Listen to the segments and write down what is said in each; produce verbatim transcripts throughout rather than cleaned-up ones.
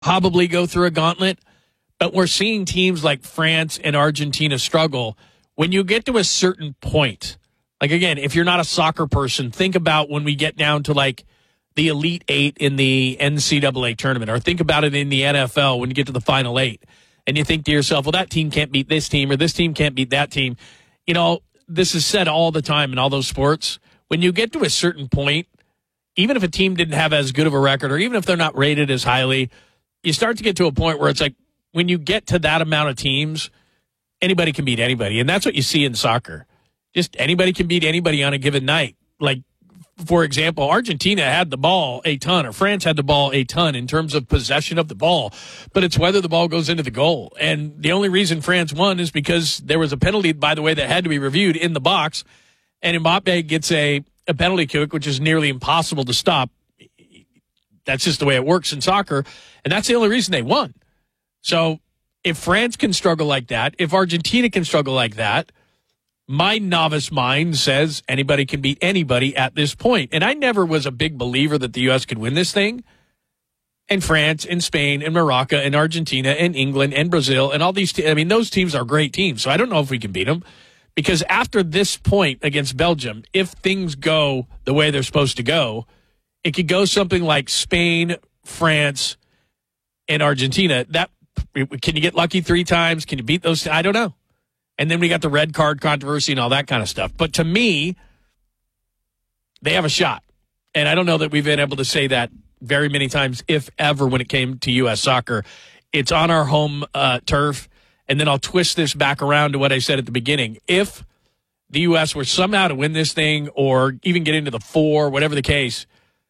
probably go through a gauntlet, but we're seeing teams like France and Argentina struggle. When you get to a certain point, like, again, if you're not a soccer person, think about when we get down to, like, the Elite Eight in the N C double A tournament, or think about it in the N F L when you get to the Final Eight, and you think to yourself, well, that team can't beat this team, or this team can't beat that team. You know, this is said all the time in all those sports. When you get to a certain point, even if a team didn't have as good of a record, or even if they're not rated as highly, you start to get to a point where it's like, when you get to that amount of teams, anybody can beat anybody. And that's what you see in soccer. Just anybody can beat anybody on a given night. Like, for example, Argentina had the ball a ton, or France had the ball a ton in terms of possession of the ball, but it's whether the ball goes into the goal. And the only reason France won is because there was a penalty, by the way, that had to be reviewed in the box, and Mbappe gets a, a penalty kick, which is nearly impossible to stop. That's just the way it works in soccer, and that's the only reason they won. So if France can struggle like that, if Argentina can struggle like that, my novice mind says anybody can beat anybody at this point. And I never was a big believer that the U S could win this thing. And France and Spain and Morocco and Argentina and England and Brazil and all these te- I mean, those teams are great teams. So I don't know if we can beat them. Because after this point against Belgium, if things go the way they're supposed to go, it could go something like Spain, France, and Argentina. That can you get lucky three times? Can you beat those? I don't know. And then we got the red card controversy and all that kind of stuff. But to me, they have a shot. And I don't know that we've been able to say that very many times, if ever, when it came to U S soccer. It's on our home uh, turf. And then I'll twist this back around to what I said at the beginning. If the U S were somehow to win this thing, or even get into the four, whatever the case,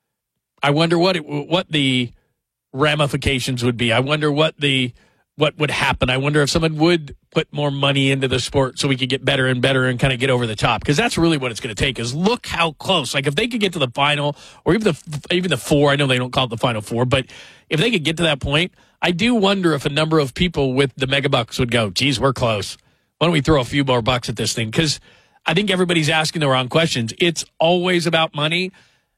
I wonder what it, what the ramifications would be. I wonder what the what would happen. I wonder if someone would put more money into the sport so we could get better and better and kind of get over the top. Because that's really what it's going to take, is look how close. Like, if they could get to the final, or even the even the four, I know they don't call it the final four, but if they could get to that point, I do wonder if a number of people with the mega bucks would go, geez, we're close. Why don't we throw a few more bucks at this thing? Because I think everybody's asking the wrong questions. It's always about money.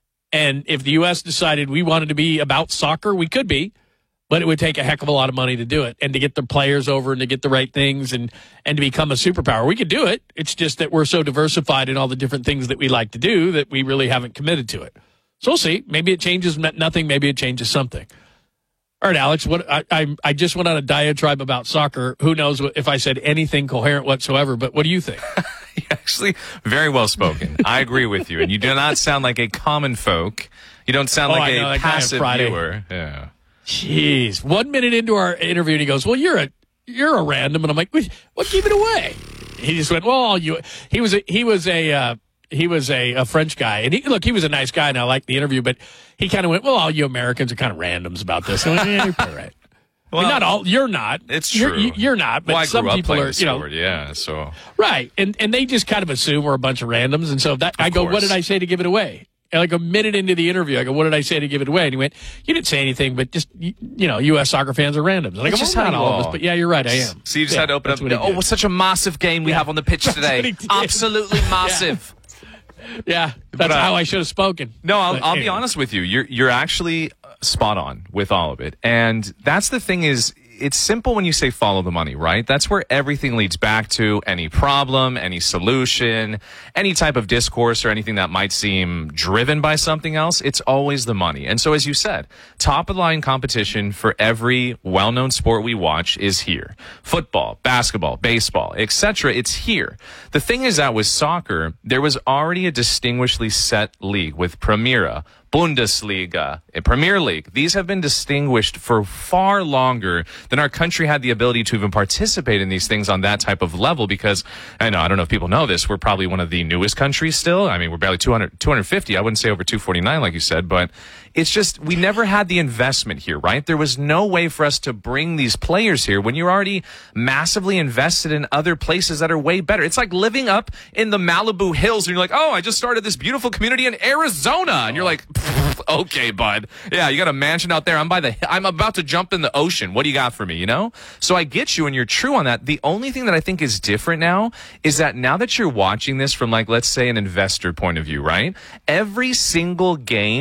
And if the U S decided we wanted to be about soccer, we could be. But it would take a heck of a lot of money to do it, and to get the players over, and to get the right things, and, and to become a superpower. We could do it. It's just that we're so diversified in all the different things that we like to do that we really haven't committed to it. So we'll see. Maybe it changes nothing. Maybe it changes something. All right, Alex, what I, I, I just went on a diatribe about soccer. Who knows what, if I said anything coherent whatsoever, but what do you think? Actually, very well spoken. I agree with you. And you do not sound like a common folk. You don't sound oh, like know, a passive viewer. Yeah. Jeez. One minute into our interview, and he goes, well, you're a you're a random. And I'm like, well, give it away. He just went, well, you. He was a, he was a, uh, he was a, a French guy. And he, look, he was a nice guy, and I liked the interview, but he kind of went, well, all you Americans are kind of randoms about this. And I went, yeah, you're probably right. Well, I mean, not all. You're not. It's true. You're, you're not. But well, I some grew up people are. The you know, sport, yeah. So right, and and they just kind of assume we're a bunch of randoms, and so that of I go, course. What did I say to give it away? And like a minute into the interview, I go, what did I say to give it away? And he went, you didn't say anything, but just you, you know, U S soccer fans are randoms. Like, just well, not all of us, but yeah, you're right, I am. So you just yeah, had to open up. Oh, what's such a massive game we yeah. have on the pitch today? Absolutely massive. Yeah, yeah that's uh, how I should have spoken. No, I'll, but, I'll anyway. be honest with you. You're you're actually spot on with all of it, and that's the thing is. It's simple when you say follow the money, right? That's where everything leads back to. Any problem, any solution, any type of discourse or anything that might seem driven by something else, it's always the money. And so as you said, top of the line competition for every well-known sport we watch is here. Football, basketball, baseball, et cetera. It's here. The thing is that with soccer, there was already a distinguishedly set league with Primera, Bundesliga, and Premier League. These have been distinguished for far longer than our country had the ability to even participate in these things on that type of level, because I know, I don't know if people know this, we're probably one of the newest countries still. I mean, we're barely two hundred, two fifty. I wouldn't say over two forty-nine like you said, but it's just, we never had the investment here, right? There was no way for us to bring these players here when you're already massively invested in other places that are way better. It's like living up in the Malibu hills and you're like, oh, I just started this beautiful community in Arizona. And you're like, okay, bud. Yeah, you got a mansion out there. I'm by the, I'm about to jump in the ocean. What do you got for me, you know? So I get you and you're true on that. The only thing that I think is different now is that now that you're watching this from, like, let's say an investor point of view, right? Every single game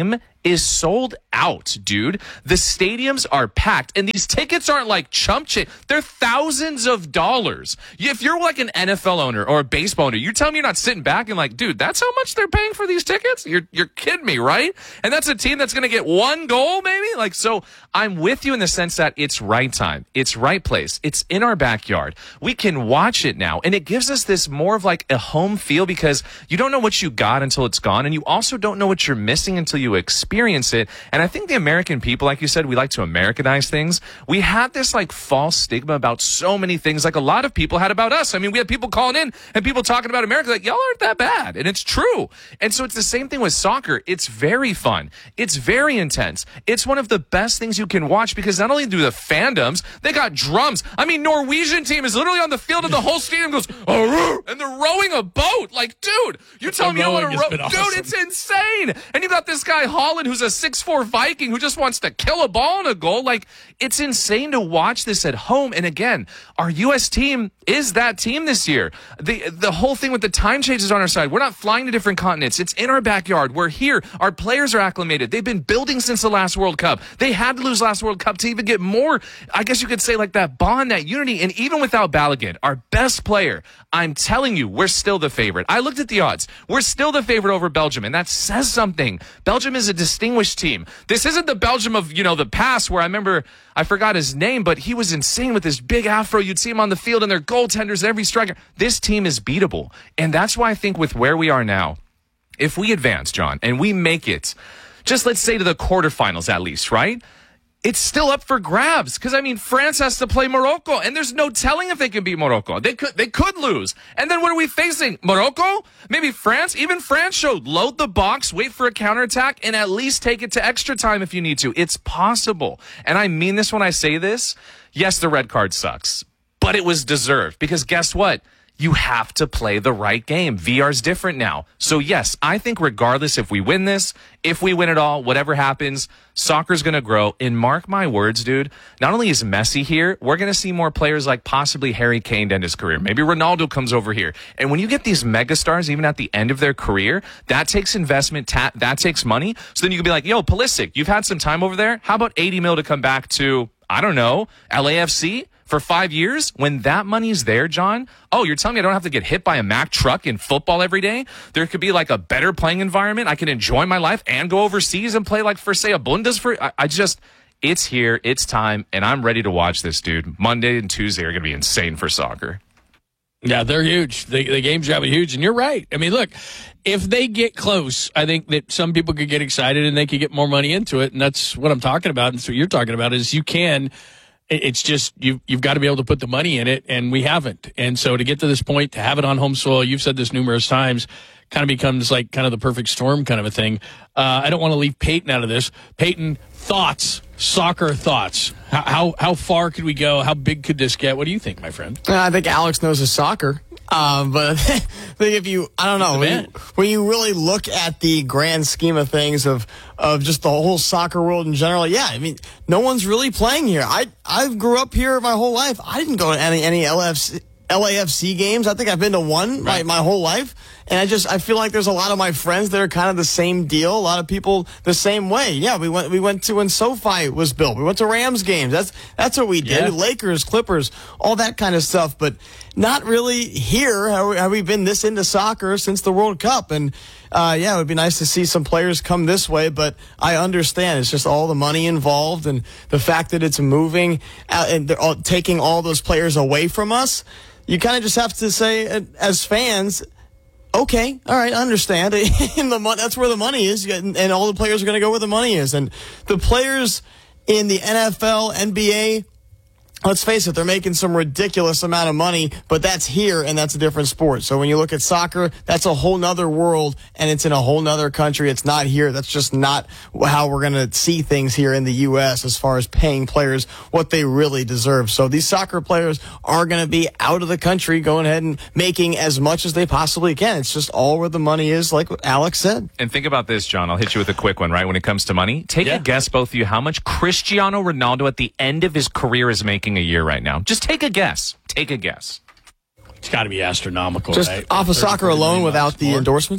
is sold out, dude. The stadiums are packed, and these tickets aren't like chump change. They're thousands of dollars. If you're like an N F L owner or a baseball owner, you're telling me you're not sitting back and like, dude, that's how much they're paying for these tickets? You're you're kidding me, right? And that's a team that's going to get one goal, maybe? Like, so I'm with you in the sense that it's right time. It's right place. It's in our backyard. We can watch it now, and it gives us this more of like a home feel because you don't know what you got until it's gone, and you also don't know what you're missing until you experience it. And I think the American people, like you said, we like to Americanize things. We had this like false stigma about so many things, like a lot of people had about us. I mean, we had people calling in and people talking about America like, y'all aren't that bad. And it's true. And so it's the same thing with soccer. It's very fun. It's very intense. It's one of the best things you can watch because not only do the fandoms, they got drums. I mean, Norwegian team is literally on the field and the whole stadium goes, oh, and they're rowing a boat. Like, dude, you tell me you don't want to row. Awesome. Dude, it's insane. And you got this guy, Holland, who's a six foot four Viking who just wants to kill a ball in a goal. Like, it's insane to watch this at home. And again, our U S team is that team this year. The the whole thing with the time changes on our side. We're not flying to different continents. It's in our backyard. We're here. Our players are acclimated. They've been building since the last World Cup. They had to lose last World Cup to even get more, I guess you could say, like that bond, that unity. And even without Balogun, our best player, I'm telling you, we're still the favorite. I looked at the odds. We're still the favorite over Belgium, and that says something. Belgium is a distinguished team. This isn't the Belgium of, you know, the past where I remember, I forgot his name, but he was insane with his big afro. You'd see him on the field and their goaltenders, every striker. This team is beatable. And that's why I think with where we are now, if we advance, John, and we make it, just let's say to the quarterfinals at least, right? It's still up for grabs because, I mean, France has to play Morocco, and there's no telling if they can beat Morocco. They could they could lose. And then what are we facing? Morocco? Maybe France? Even France showed load the box, wait for a counterattack, and at least take it to extra time if you need to. It's possible. And I mean this when I say this. Yes, the red card sucks, but it was deserved because guess what? You have to play the right game. V R's different now. So, yes, I think regardless if we win this, if we win it all, whatever happens, soccer's going to grow. And mark my words, dude, not only is Messi here, we're going to see more players like possibly Harry Kane to end his career. Maybe Ronaldo comes over here. And when you get these megastars, even at the end of their career, that takes investment, ta- that takes money. So then you can be like, yo, Pulisic, you've had some time over there. How about eighty mil to come back to, I don't know, L A F C? For five years, when that money's there, John, oh, you're telling me I don't have to get hit by a Mack truck in football every day? There could be like a better playing environment. I can enjoy my life and go overseas and play like for, say, a Bundes for. I, I just, it's here, it's time, and I'm ready to watch this, dude. Monday and Tuesday are going to be insane for soccer. Yeah, they're huge. The, the game's going to be huge, and you're right. I mean, look, if they get close, I think that some people could get excited and they could get more money into it, and that's what I'm talking about. And so what you're talking about is you can. It's just you've, you've got to be able to put the money in it, and we haven't. And so to get to this point, to have it on home soil, you've said this numerous times, kind of becomes like kind of the perfect storm kind of a thing. Uh, I don't want to leave Peyton out of this. Peyton, thoughts, soccer thoughts. How, how how far could we go? How big could this get? What do you think, my friend? Uh, I think Alex knows his soccer. Um, but I think if you, I don't know, when you, when you really look at the grand scheme of things of, of just the whole soccer world in general, yeah, I mean, no one's really playing here. I, I grew up here my whole life. I didn't go to any, any L F C, L A F C games. I think I've been to one right. my, my whole life. And I just, I feel like there's a lot of my friends that are kind of the same deal. A lot of people the same way. Yeah, we went, we went to when SoFi was built. We went to Rams games. That's, that's what we did. Yeah. Lakers, Clippers, all that kind of stuff. But not really here. Have we, have we been this into soccer since the World Cup? And, uh, yeah, it would be nice to see some players come this way, but I understand it's just all the money involved and the fact that it's moving out and they're all, taking all those players away from us. You kind of just have to say, as fans, okay, all right, I understand. And the mon- that's where the money is, and all the players are going to go where the money is. And the players in the N F L, N B A, let's face it, they're making some ridiculous amount of money, but that's here, and that's a different sport. So when you look at soccer, that's a whole nother world, and it's in a whole nother country. It's not here. That's just not how we're going to see things here in the U S as far as paying players what they really deserve. So these soccer players are going to be out of the country going ahead and making as much as they possibly can. It's just all where the money is, like what Alex said. And think about this, John. I'll hit you with a quick one, right? When it comes to money, take yeah. a guess, both of you, how much Cristiano Ronaldo at the end of his career is making a year right now. Just take a guess. Take a guess. It's got to be astronomical, Just right? off of soccer alone without the more. endorsements?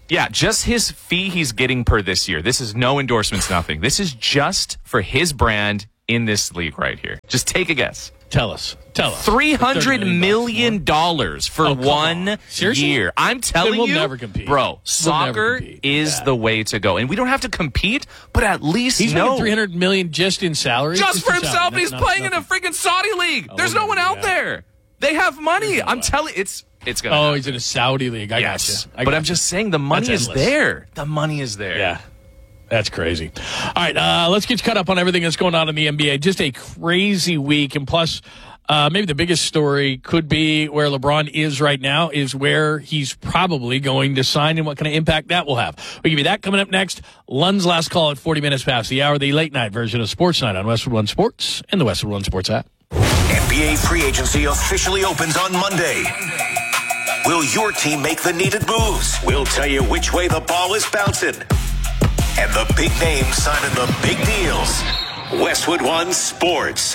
Yeah, just his fee he's getting per this year. This is no endorsements, nothing. This is just for his brand in this league right here. Just take a guess. Tell us. Tell us. three hundred million dollars for oh, one on. year. I'm telling we'll you, never compete. bro, we'll soccer compete. is yeah. the way to go. And we don't have to compete, but at least he's know. making three hundred million dollars just in salary. Just, just for in himself, salary. he's Not, playing not, in a freaking Saudi league. Oh, There's no one out yeah. there. They have money. No I'm way. telling it's it's going to Oh, happen. he's in a Saudi league. I yes. got you. I but got I'm you. just saying the money That's is endless. there. The money is there. Yeah. That's crazy. All right, uh, let's get you caught up on everything that's going on in the N B A. Just a crazy week. And plus, uh, maybe the biggest story could be where LeBron is right now, is where he's probably going to sign and what kind of impact that will have. We'll give you that coming up next. Lund's last call at forty minutes past the hour, the late night version of Sports Night on Westwood One Sports and the Westwood One Sports app. N B A free agency officially opens on Monday. Will your team make the needed moves? We'll tell you which way the ball is bouncing. And the big names signing the big deals. Westwood One Sports.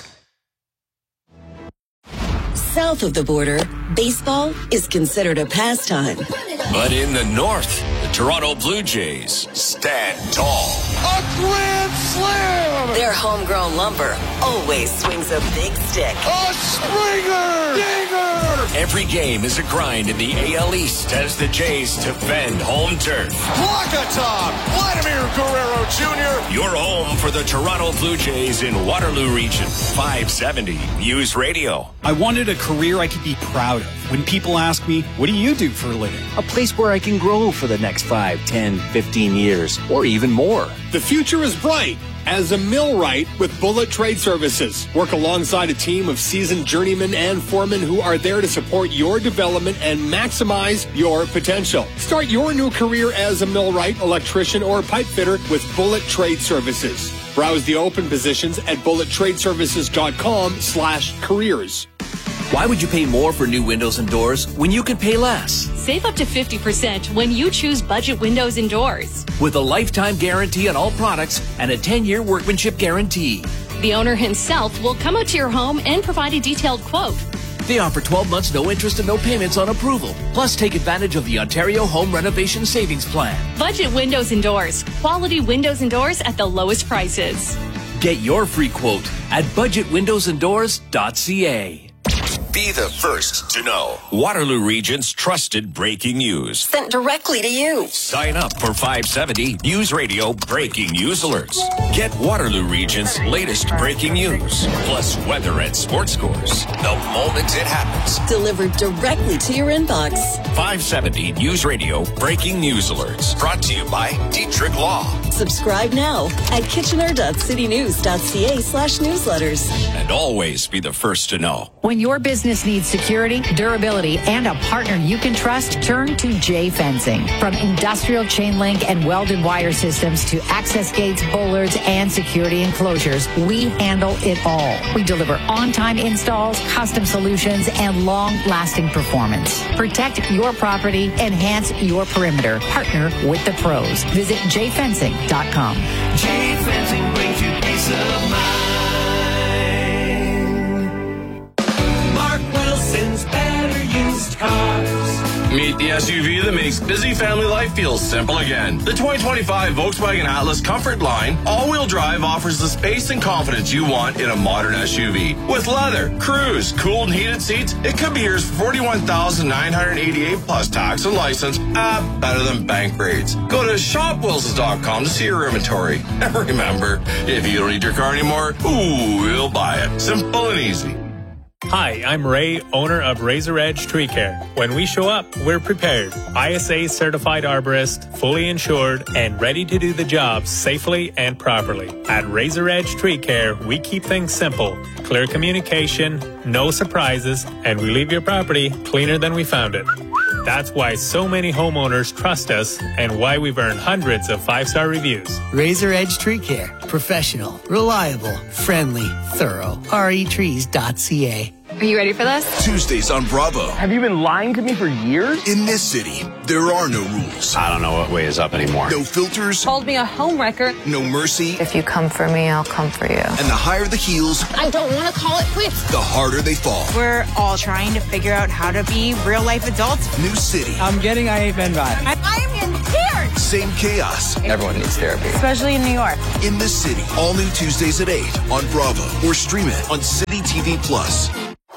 South of the border, baseball is considered a pastime. But in the north, the Toronto Blue Jays stand tall. A grand slam! Their homegrown lumber always swings a big stick. A Springer! Dinger! Every game is a grind in the A L East as the Jays defend home turf. Walkatom! Vladimir Guerrero Junior Your home for the Toronto Blue Jays in Waterloo Region. five seventy News Radio. I wanted a career I could be proud of. When people ask me, what do you do for a living? A place where I can grow for the next five, ten, fifteen years, or even more. The future is bright as a millwright with Bullet Trade Services. Work alongside a team of seasoned journeymen and foremen who are there to support your development and maximize your potential. Start your new career as a millwright, electrician, or pipe fitter with Bullet Trade Services. Browse the open positions at bullet trade services dot com slash careers. Why would you pay more for new windows and doors when you can pay less? Save up to fifty percent when you choose Budget Windows and Doors. With a lifetime guarantee on all products and a ten-year workmanship guarantee. The owner himself will come out to your home and provide a detailed quote. They offer twelve months, no interest and no payments on approval. Plus, take advantage of the Ontario Home Renovation Savings Plan. Budget Windows and Doors. Quality windows and doors at the lowest prices. Get your free quote at budget windows and doors dot c a. Be the first to know. Waterloo Region's trusted breaking news. Sent directly to you. Sign up for five seventy News Radio Breaking News Alerts. Get Waterloo Region's latest breaking news, plus weather and sports scores the moment it happens. Delivered directly to your inbox. five seventy News Radio Breaking News Alerts. Brought to you by Dietrich Law. Subscribe now at kitchener dot city news dot c a slash newsletters. And always be the first to know. When your business needs security, durability, and a partner you can trust, turn to J Fencing. From industrial chain link and welded wire systems to access gates, bollards, and security enclosures, we handle it all. We deliver on-time installs, custom solutions, and long-lasting performance. Protect your property, enhance your perimeter. Partner with the pros. Visit j fencing dot com. J Fencing brings you peace of mind. Mark Wilson's Better Used Cars. Meet the S U V that makes busy family life feel simple again. The twenty twenty-five Volkswagen Atlas Comfort line all-wheel drive offers the space and confidence you want in a modern S U V. With leather, cruise, cooled and heated seats, it could be yours for forty-one thousand nine hundred eighty-eight dollars plus tax and license. Ah, better than bank rates. Go to shop wilsons dot com to see your inventory. And remember, if you don't need your car anymore, ooh, we'll buy it. Simple and easy. Hi, I'm Ray, owner of Razor Edge Tree Care. When we show up, we're prepared. I S A certified arborist, fully insured, and ready to do the job safely and properly. At Razor Edge Tree Care, we keep things simple. Clear communication, no surprises, and we leave your property cleaner than we found it. That's why so many homeowners trust us and why we've earned hundreds of five-star reviews. Razor Edge Tree Care. Professional, reliable, friendly, thorough. R E trees dot c a. Are you ready for this? Tuesdays on Bravo. Have you been lying to me for years? In this city, there are no rules. I don't know what way is up anymore. No filters. Called me a homewrecker. No mercy. If you come for me, I'll come for you. And the higher the heels, I don't want to call it quits. the harder they fall. We're all trying to figure out how to be real life adults. New city. I'm getting I Ain't Been Bad. I am in tears. Same chaos. Everyone needs therapy. Especially in New York. In the City. All new Tuesdays at eight on Bravo or stream it on City T V Plus.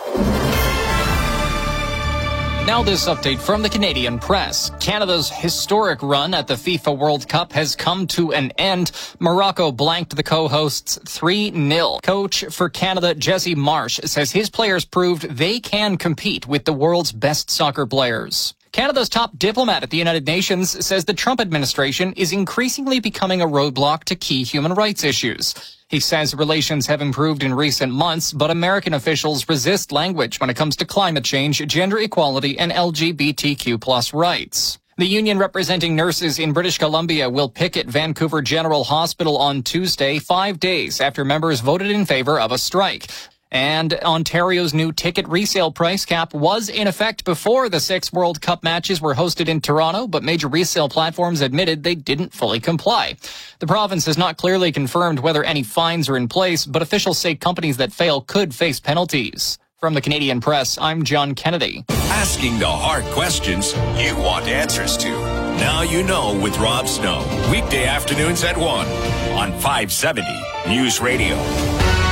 Now this update from the Canadian press. Canada's historic run at the FIFA World Cup has come to an end. Morocco blanked the co-hosts three nil. Coach for Canada, Jesse Marsh, says his players proved they can compete with the world's best soccer players. Canada's top diplomat at the United Nations says the Trump administration is increasingly becoming a roadblock to key human rights issues. He says relations have improved in recent months, but American officials resist language when it comes to climate change, gender equality, and L G B T Q plus rights. The union representing nurses in British Columbia will picket Vancouver General Hospital on Tuesday, five days after members voted in favor of a strike. And Ontario's new ticket resale price cap was in effect before the six World Cup matches were hosted in Toronto, but major resale platforms admitted they didn't fully comply. The province has not clearly confirmed whether any fines are in place, but officials say companies that fail could face penalties. From the Canadian Press, I'm John Kennedy. Asking the hard questions you want answers to. Now you know with Rob Snow. Weekday afternoons at one on five seventy News Radio.